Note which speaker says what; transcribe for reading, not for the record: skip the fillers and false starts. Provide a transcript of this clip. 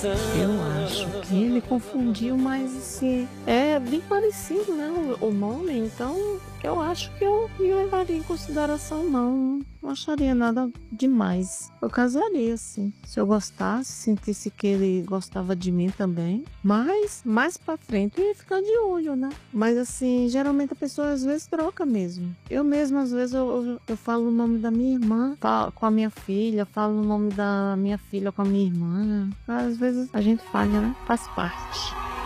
Speaker 1: Eu acho que ele confundiu, mas assim, é bem parecido, né, o nome, então eu acho que eu me levaria em consideração, não acharia nada demais. Eu casaria, assim, se eu gostasse, sentisse que ele gostava de mim também, mas mais pra frente eu ia ficar de olho, né? Mas assim, geralmente a pessoa às vezes troca mesmo. Eu mesma, às vezes, eu falo o nome da minha irmã com a minha filha, falo o nome da minha filha com a minha irmã. Às vezes a gente falha, né? Faz parte.